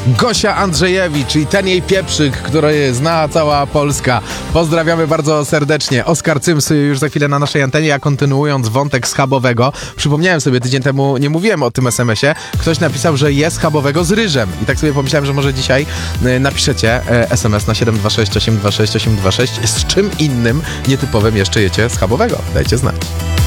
Gosia Andrzejewicz i ten jej pieprzyk, który zna cała Polska. Pozdrawiamy bardzo serdecznie. Oskar Cyms już za chwilę na naszej antenie, a kontynuując wątek schabowego, przypomniałem sobie, tydzień temu nie mówiłem o tym SMS-ie, ktoś napisał, że je schabowego z ryżem i tak sobie pomyślałem, że może dzisiaj napiszecie SMS na 726 826 826 z czym innym nietypowym jeszcze jecie schabowego. Dajcie znać.